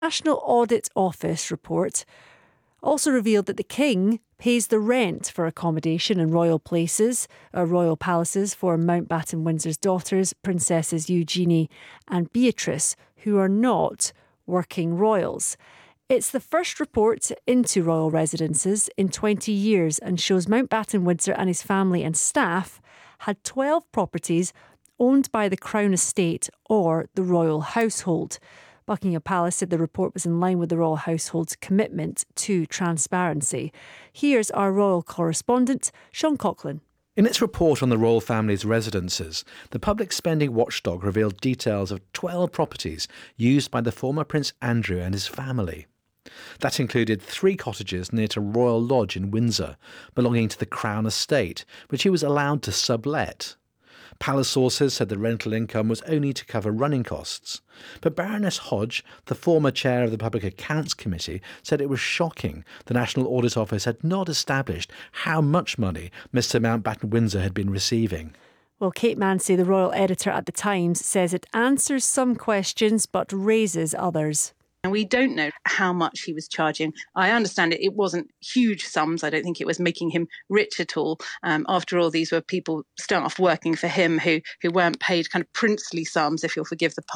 National Audit Office report also revealed that the King pays the rent for accommodation in royal palaces for Mountbatten Windsor's daughters, Princesses Eugenie and Beatrice, who are not working royals. It's the first report into royal residences in 20 years and shows Mountbatten Windsor and his family and staff had 12 properties owned by the Crown Estate or the royal household. Buckingham Palace said the report was in line with the royal household's commitment to transparency. Here's our royal correspondent, Sean Coughlin. In its report on the royal family's residences, the public spending watchdog revealed details of 12 properties used by the former Prince Andrew and his family. That included 3 cottages near to Royal Lodge in Windsor, belonging to the Crown Estate, which he was allowed to sublet. Palace sources said the rental income was only to cover running costs. But Baroness Hodge, the former chair of the Public Accounts Committee, said it was shocking the National Audit Office had not established how much money Mr Mountbatten Windsor had been receiving. Well, Kate Mancy, the royal editor at The Times, says it answers some questions but raises others. And we don't know how much he was charging. I understand it wasn't huge sums. I don't think it was making him rich at all. After all, these were staff working for him who weren't paid kind of princely sums, if you'll forgive the